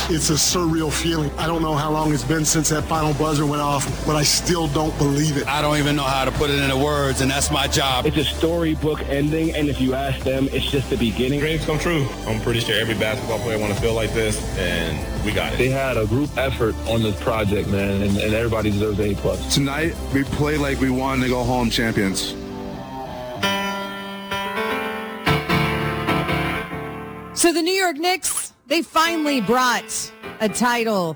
It's a surreal feeling. I don't know how long it's been since that final buzzer went off, but I still don't believe it. I don't even know how to put it into words, and that's my job. It's a storybook ending, and if you ask them, it's just the beginning. Dreams come true. I'm pretty sure every basketball player want to feel like this, and we got it. They had a group effort on this project, man, and everybody deserves an A+. Tonight, we played like we wanted to go home champions. So the New York Knicks, they finally brought a title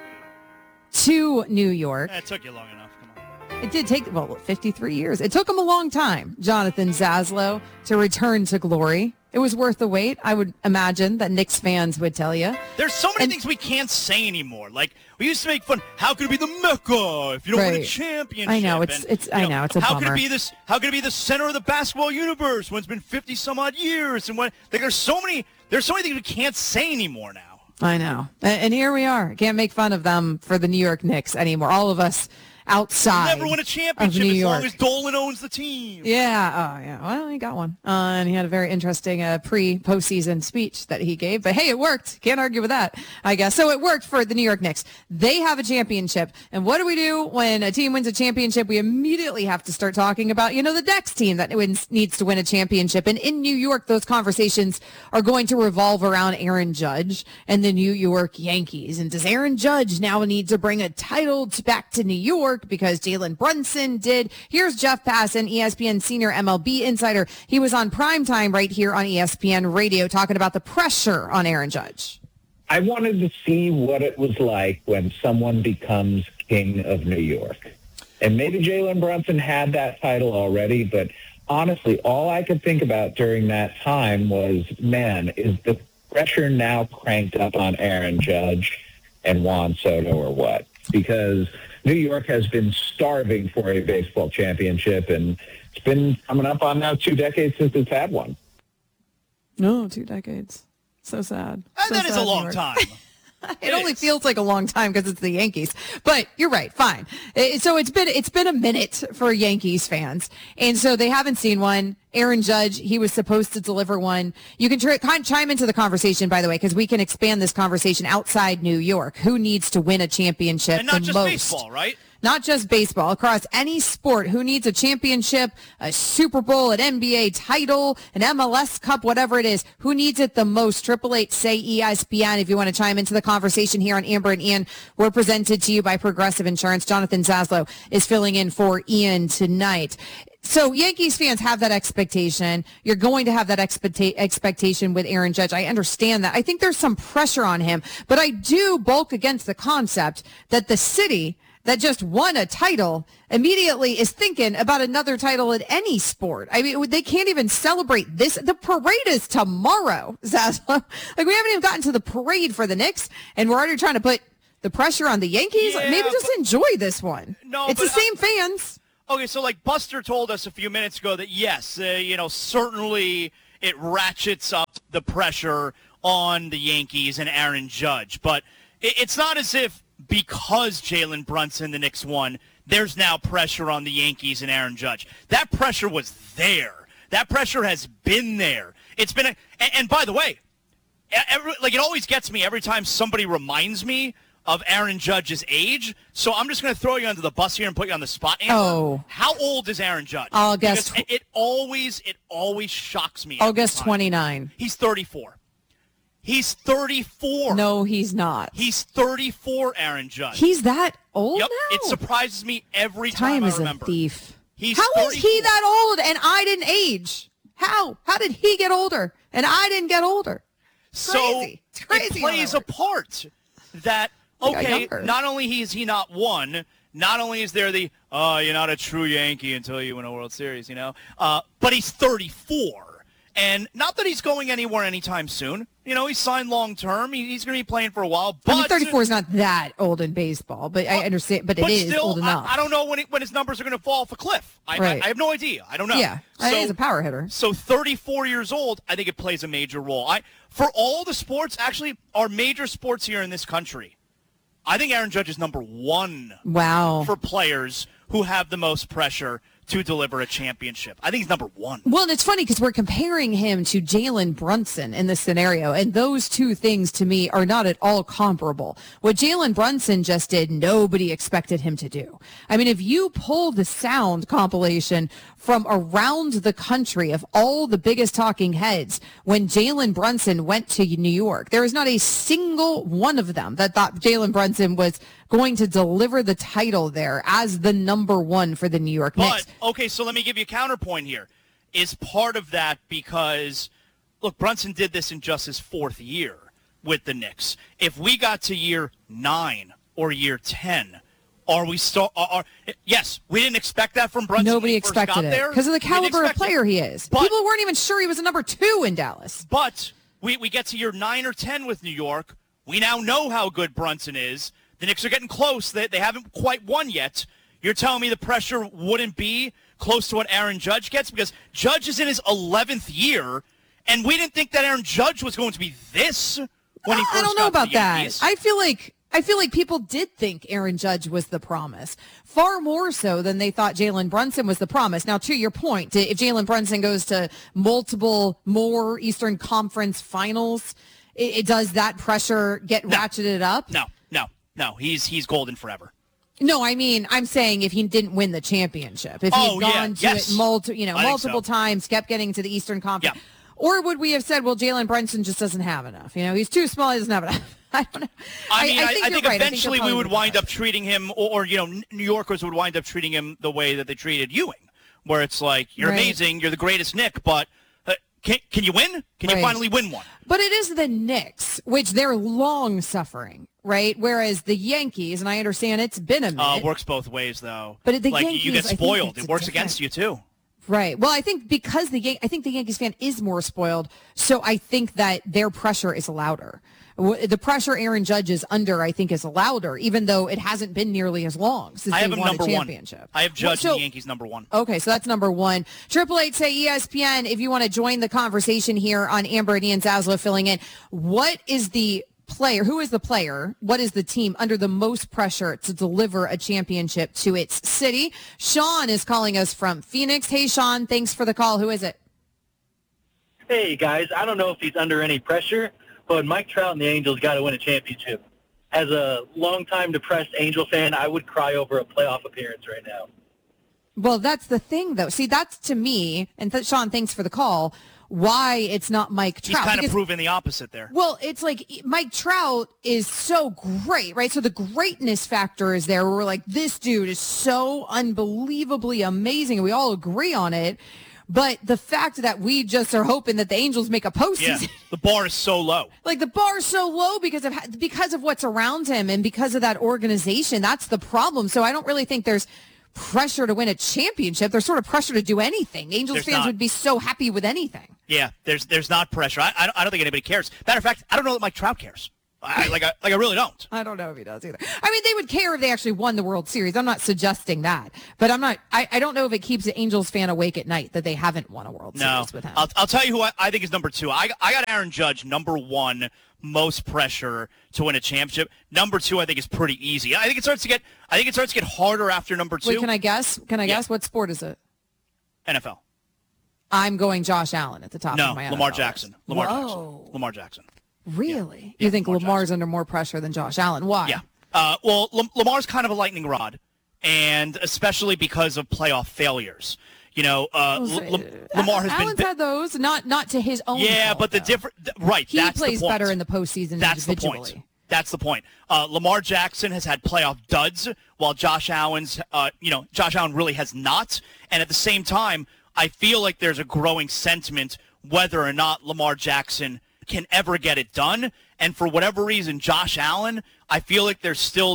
to New York. It took you long enough. Come on. It did take, 53 years. It took him a long time, Jonathan Zaslow, to return to glory. It was worth the wait, I would imagine, that Knicks fans would tell you. There's so many things we can't say anymore. Like, we used to make fun, how could it be the Mecca if you don't win a championship? I know, it's a how bummer. How could it be the center of the basketball universe when it's been 50 some odd years? And there's so many things we can't say anymore now. I know. And here we are. Can't make fun of them for the New York Knicks anymore. All of us outside. Never win a championship as long as Dolan owns the team. Yeah. Oh, yeah. Well, he got one. And he had a very interesting pre-postseason speech that he gave. But, hey, it worked. Can't argue with that, I guess. So it worked for the New York Knicks. They have a championship. And what do we do when a team wins a championship? We immediately have to start talking about, the next team that needs to win a championship. And in New York, those conversations are going to revolve around Aaron Judge and the New York Yankees. And does Aaron Judge now need to bring a title back to New York because Jalen Brunson did? Here's Jeff Passan, ESPN senior MLB insider. He was on primetime right here on ESPN Radio talking about the pressure on Aaron Judge. I wanted to see what it was like when someone becomes king of New York. And maybe Jalen Brunson had that title already, but honestly, all I could think about during that time was, man, is the pressure now cranked up on Aaron Judge and Juan Soto or what? Because New York has been starving for a baseball championship, and it's been coming up on now 2 decades since it's had one. No, 2 decades. So sad. That is a long time. It only feels like a long time because it's the Yankees. But you're right. Fine. So it's been a minute for Yankees fans. And so they haven't seen one. Aaron Judge, he was supposed to deliver one. You can chime into the conversation, by the way, because we can expand this conversation outside New York. Who needs to win a championship and not the just most? Baseball, right? Not just baseball, across any sport. Who needs a championship, a Super Bowl, an NBA title, an MLS Cup, whatever it is? Who needs it the most? 888-SAY ESPN. If you want to chime into the conversation here on Amber and Ian, we're presented to you by Progressive Insurance. Jonathan Zaslow is filling in for Ian tonight. So Yankees fans have that expectation. You're going to have that expectation with Aaron Judge. I understand that. I think there's some pressure on him, but I do bulk against the concept that the city that just won a title immediately is thinking about another title in any sport. I mean, they can't even celebrate this. The parade is tomorrow, Zaslow. Like, we haven't even gotten to the parade for the Knicks, and we're already trying to put the pressure on the Yankees. Yeah, maybe just enjoy this one. No, it's the same fans. Okay, so like Buster told us a few minutes ago that yes, certainly it ratchets up the pressure on the Yankees and Aaron Judge, but it's not as if because Jalen Brunson, the Knicks won, there's now pressure on the Yankees and Aaron Judge. That pressure was there. That pressure has been there. It's been and by the way, it always gets me every time somebody reminds me of Aaron Judge's age. So I'm just going to throw you under the bus here and put you on the spot. Amber, oh. How old is Aaron Judge? I'll guess. It always shocks me. I'll guess 29. He's 34. He's 34. No, he's not. He's 34, Aaron Judge. He's that old now? It surprises me every time I remember. Time is a thief. How is he that old and I didn't age? How? How did he get older and I didn't get older? Crazy. So Crazy it plays a part that, okay, not only is he not won, not only is there the, you're not a true Yankee until you win a World Series, but he's 34. And not that he's going anywhere anytime soon. He's signed long-term. He's going to be playing for a while. But 34 is not that old in baseball, but I understand. But it is still, old enough. I don't know when his numbers are going to fall off a cliff. I have no idea. I don't know. Yeah, he's a power hitter. So 34 years old, I think it plays a major role. For all the sports, actually, our major sports here in this country, I think Aaron Judge is number one. Wow. For players who have the most pressure to deliver a championship. I think he's number one. Well, and it's funny because we're comparing him to Jalen Brunson in this scenario, and those two things to me are not at all comparable. What Jalen Brunson just did, nobody expected him to do. I mean, if you pull the sound compilation from around the country of all the biggest talking heads when Jalen Brunson went to New York, there is not a single one of them that thought Jalen Brunson was going to deliver the title there as the number one for the New York Knicks. But, okay, so let me give you a counterpoint here. Is part of that because, look, Brunson did this in just his 4th year with the Knicks. If we got to year 9 or year 10, are we still? Yes, we didn't expect that from Brunson. Nobody expected it because of the caliber of player he is. But, people weren't even sure he was a number 2 in Dallas. But we get to year 9 or 10 with New York. We now know how good Brunson is. The Knicks are getting close. They haven't quite won yet. You're telling me the pressure wouldn't be close to what Aaron Judge gets? Because Judge is in his 11th year, and we didn't think that Aaron Judge was going to be this when he first I don't know got about to the Yankees. that. I feel like people did think Aaron Judge was the promise, far more so than they thought Jalen Brunson was the promise. Now, to your point, if Jalen Brunson goes to multiple more Eastern Conference finals, does that pressure get ratcheted up? No, he's golden forever. No, I mean, I'm saying if he didn't win the championship, if he'd gone to it multiple times, kept getting to the Eastern Conference, or would we have said, well, Jalen Brunson just doesn't have enough? He's too small, he doesn't have enough. I don't know. I think eventually we would wind up treating him, or New Yorkers would wind up treating him the way that they treated Ewing, where it's like, you're amazing, you're the greatest Knick, but can you win? Can you finally win one? But it is the Knicks, which they're long suffering, right? Whereas the Yankees, and I understand it's been a minute. Works both ways, though. But the Yankees, you get spoiled. It works against you, too. Right. Well, I think because I think the Yankees fan is more spoiled, so I think that their pressure is louder. The pressure Aaron Judge is under, I think, is louder, even though it hasn't been nearly as long since they won a championship. I have Judge and the Yankees number 1. Okay, so that's number 1. 888 say ESPN if you want to join the conversation here on Amber and Ian Zaslow filling in. What is the player? Who is the player? What is the team under the most pressure to deliver a championship to its city? Sean is calling us from Phoenix. Hey, Sean, thanks for the call. Who is it? Hey, guys. I don't know if he's under any pressure, but Mike Trout and the Angels got to win a championship. As a longtime depressed Angel fan, I would cry over a playoff appearance right now. Well, that's the thing, though. See, that's to me, and Sean, thanks for the call, why it's not Mike Trout. He's kind of proving the opposite there. Well, it's like Mike Trout is so great, right? So the greatness factor is there. We're like, this dude is so unbelievably amazing, and we all agree on it. But the fact that we just are hoping that the Angels make a postseason. Yeah, the bar is so low. Like the bar is so low because of what's around him and because of that organization. That's the problem. So I don't really think there's pressure to win a championship. There's sort of pressure to do anything. Angels fans would be so happy with anything. Yeah, there's not pressure. I don't think anybody cares. Matter of fact, I don't know that Mike Trout cares. I really don't. I don't know if he does either. I mean, they would care if they actually won the World Series. I'm not suggesting that, but I don't know if it keeps the Angels fan awake at night that they haven't won a World Series with him. I'll tell you who I think is number 2. I got Aaron Judge number 1, most pressure to win a championship. Number 2, I think is pretty easy. I think it starts to get harder after number 2. Wait, can I guess? Guess what sport is it? NFL. I'm going Josh Allen at the top of my NFL Lamar Jackson. list. Lamar Jackson. Really? Yeah. You think Lamar's under more pressure than Josh Allen? Why? Yeah. Well, Lamar's kind of a lightning rod, and especially because of playoff failures. Lamar has Allen's had those, not to his own. Yeah, fault, but the different right. He plays better in the postseason individually. That's the point. Lamar Jackson has had playoff duds, while Josh Allen really has not. And at the same time, I feel like there's a growing sentiment whether or not Lamar Jackson can ever get it done. And for whatever reason, Josh Allen, I feel like he's still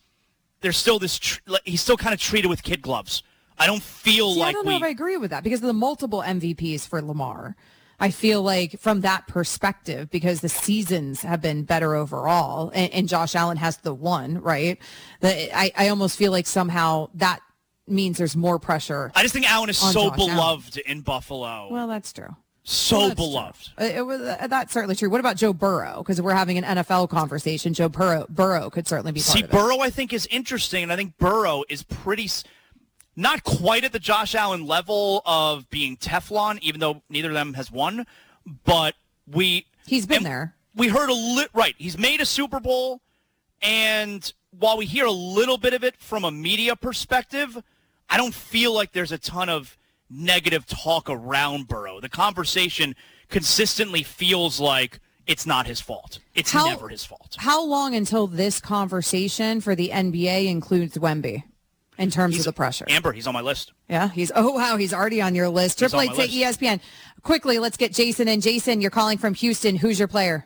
kind of treated with kid gloves. I don't feel I don't know if I agree with that because of the multiple MVPs for Lamar. I feel like from that perspective, because the seasons have been better overall, and Josh Allen has the one, right? I almost feel like somehow that means there's more pressure. I just think Allen is so beloved in Buffalo. Well, that's true. So beloved. That's certainly true. What about Joe Burrow? Because we're having an NFL conversation. Joe Burrow could certainly be part of it. Burrow, I think, is interesting, and I think Burrow is not quite at the Josh Allen level of being Teflon, even though neither of them has won. But he's been there. We heard right. He's made a Super Bowl, and while we hear a little bit of it from a media perspective, I don't feel like there's a ton of negative talk around Burrow. The conversation consistently feels like it's not his fault. It's never his fault. How long until this conversation for the NBA includes Wemby in terms of the pressure? Amber, he's on my list. Yeah, he's already on your list. Triple Eight say ESPN. Quickly, let's get Jason in. Jason, you're calling from Houston. Who's your player?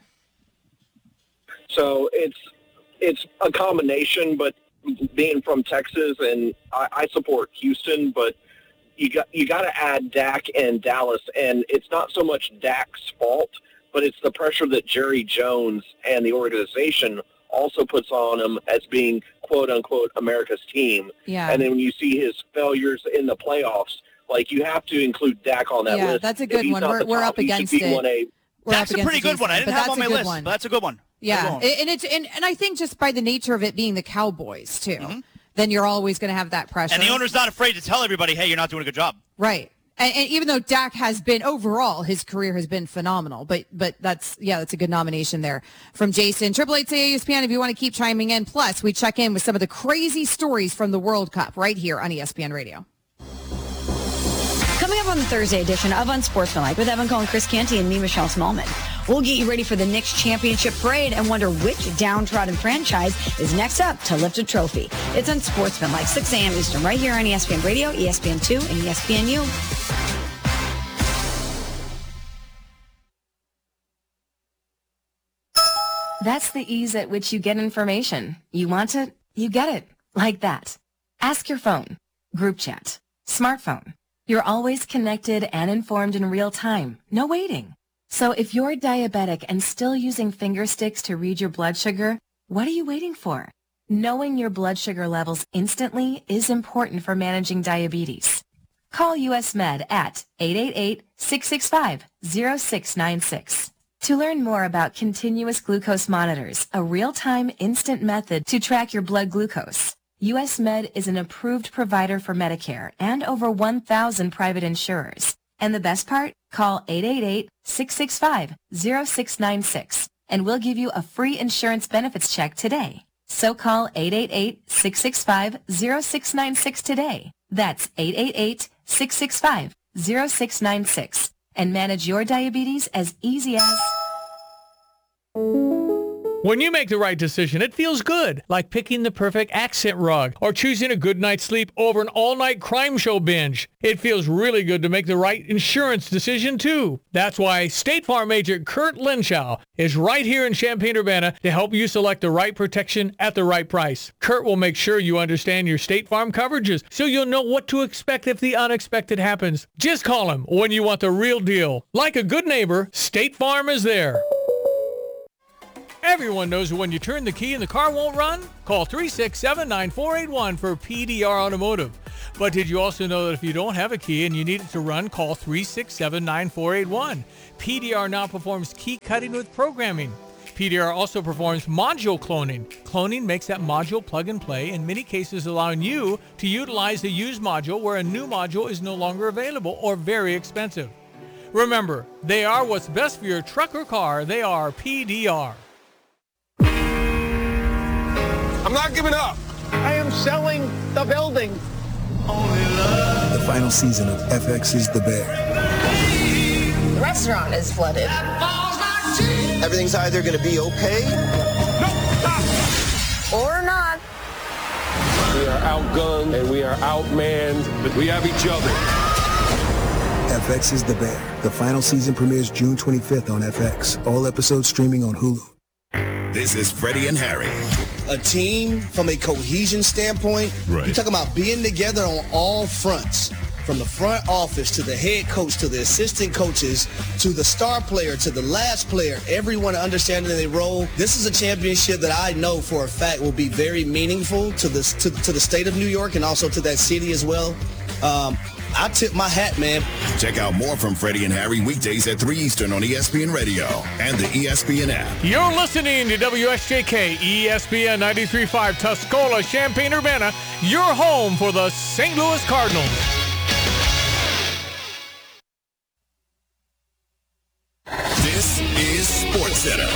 So it's a combination, but being from Texas, and I support Houston, but you got to add Dak and Dallas, and it's not so much Dak's fault, but it's the pressure that Jerry Jones and the organization also puts on him as being quote unquote America's team. Yeah. And then when you see his failures in the playoffs, like you have to include Dak on that list. Yeah, that's a good one. We're up against it. That's a pretty good one. I didn't have on my list, but that's a good one. Yeah, and I think just by the nature of it being the Cowboys too, then you're always going to have that pressure. And the owner's not afraid to tell everybody, "Hey, you're not doing a good job." Right. And even though Dak has been overall, his career has been phenomenal, but that's a good nomination there from Jason. 888 ESPN if you want to keep chiming in. Plus, we check in with some of the crazy stories from the World Cup right here on ESPN Radio. Coming up on the Thursday edition of Unsportsmanlike with Evan Cohen, Chris Canty, and me, Michelle Smallman. We'll get you ready for the Knicks championship parade and wonder which downtrodden franchise is next up to lift a trophy. It's Unsportsmanlike, 6 a.m. Eastern, right here on ESPN Radio, ESPN2, and ESPNU. That's the ease at which you get information. You want it, you get it. Like that. Ask your phone. Group chat. Smartphone. You're always connected and informed in real time. No waiting. So if you're diabetic and still using finger sticks to read your blood sugar, what are you waiting for? Knowing your blood sugar levels instantly is important for managing diabetes. Call US Med at 888-665-0696. To learn more about continuous glucose monitors, a real-time instant method to track your blood glucose, US Med is an approved provider for Medicare and over 1,000 private insurers. And the best part? Call 888-665-0696 and we'll give you a free insurance benefits check today. So call 888-665-0696 today. That's 888-665-0696 and manage your diabetes as easy as... When you make the right decision, it feels good, like picking the perfect accent rug or choosing a good night's sleep over an all-night crime show binge. It feels really good to make the right insurance decision, too. That's why State Farm agent Kurt Lenschow is right here in Champaign-Urbana to help you select the right protection at the right price. Kurt will make sure you understand your State Farm coverages so you'll know what to expect if the unexpected happens. Just call him when you want the real deal. Like a good neighbor, State Farm is there. Everyone knows when you turn the key and the car won't run? Call 367-9481 for PDR Automotive. But did you also know that if you don't have a key and you need it to run, call 367-9481. PDR now performs key cutting with programming. PDR also performs module cloning. Cloning makes that module plug and play, in many cases allowing you to utilize a used module where a new module is no longer available or very expensive. Remember, they are what's best for your truck or car. They are PDR. I'm not giving up. I am selling the building. The final season of FX is the Bear. The restaurant is flooded. Everything's either going to be okay or not. We are outgunned and we are outmanned, but we have each other. FX is the Bear. The final season premieres June 25th on FX. All episodes streaming on Hulu. This is Freddie and Harry. A team from a cohesion standpoint, right. You're talking about being together on all fronts, from the front office to the head coach to the assistant coaches to the star player to the last player, everyone understanding their role. This is a championship that I know for a fact will be very meaningful to the state of New York and also to that city as well. I tip my hat, man. Check out more from Freddie and Harry weekdays at 3 Eastern on ESPN Radio and the ESPN app. You're listening to WSJK ESPN 93.5 Tuscola, Champaign-Urbana, your home for the St. Louis Cardinals. This is SportsCenter.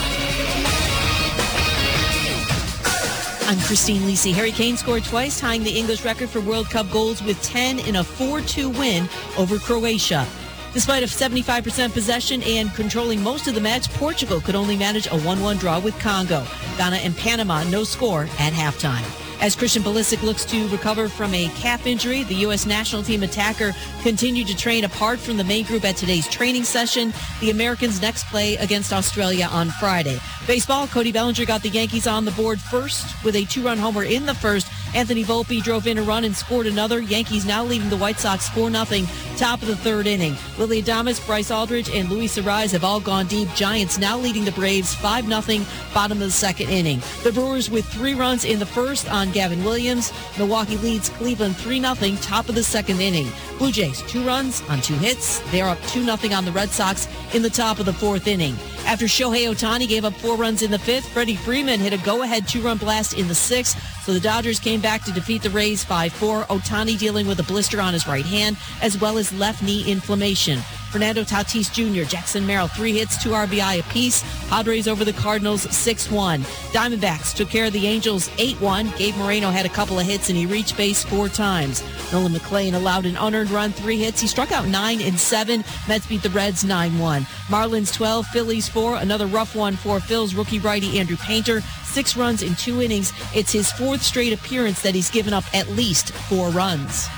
I'm Christine Lisi. Harry Kane scored twice, tying the English record for World Cup goals with 10 in a 4-2 win over Croatia. Despite a 75% possession and controlling most of the match, Portugal could only manage a 1-1 draw with Congo. Ghana and Panama, no score at halftime. As Christian Pulisic looks to recover from a calf injury, the U.S. national team attacker continued to train apart from the main group at today's training session. The Americans next play against Australia on Friday. Baseball, Cody Bellinger got the Yankees on the board first with a 2-run homer in the first. Anthony Volpe drove in a run and scored another. Yankees now leading the White Sox 4-0, top of the third inning. Willie Adames, Bryce Aldridge, and Luis Arraez have all gone deep. Giants now leading the Braves 5-0, bottom of the second inning. The Brewers with 3 runs in the first on Gavin Williams. Milwaukee leads Cleveland 3-0, top of the second inning. Blue Jays 2 runs on 2 hits. They're up 2-0 on the Red Sox in the top of the fourth inning. After Shohei Ohtani gave up 4 runs in the fifth, Freddie Freeman hit a go-ahead 2-run blast in the sixth. So the Dodgers came back to defeat the Rays 5-4. Ohtani dealing with a blister on his right hand, as well as left knee inflammation. Fernando Tatis Jr., Jackson Merrill, 3 hits, 2 RBI apiece. Padres over the Cardinals 6-1. Diamondbacks took care of the Angels 8-1. Gabe Moreno had a couple of hits and he reached base 4 times. Nolan McClain allowed an unearned run, 3 hits. He struck out 9 in 7. Mets beat the Reds 9-1. Marlins 12, Phillies 4. Another rough one for Phil's rookie righty Andrew Painter. 6 runs in 2 innings. It's his 4th straight appearance that he's given up at least 4 runs.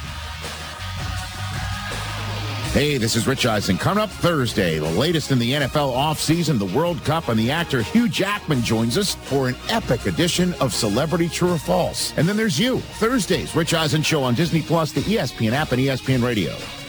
Hey, this is Rich Eisen. Coming up Thursday, the latest in the NFL offseason, the World Cup, and the actor Hugh Jackman joins us for an epic edition of Celebrity True or False. And then there's you. Thursdays, Rich Eisen Show on Disney Plus, the ESPN app, and ESPN Radio.